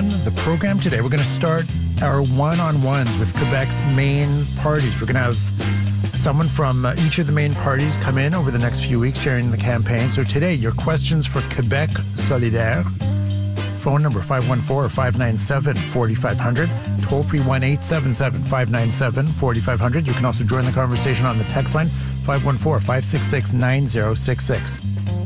On the program today, we're going to start our one-on-ones with Quebec's main parties. We're going to have someone from each of the main parties come in over the next few weeks during the campaign. So today, your questions for Quebec Solidaire. Phone number 514-597-4500. Toll free 1-877-597-4500. You can also join the conversation on the text line 514-566-9066.